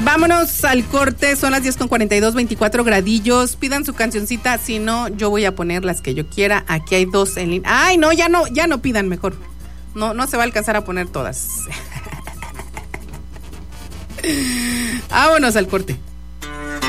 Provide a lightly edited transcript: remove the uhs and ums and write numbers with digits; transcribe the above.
Vámonos al corte, son las 10:42, 24 gradillos. Pidan su cancioncita, si no, yo voy a poner las que yo quiera. Aquí hay 2 en línea. Ay, no, ya no pidan mejor. No se va a alcanzar a poner todas. Vámonos al corte.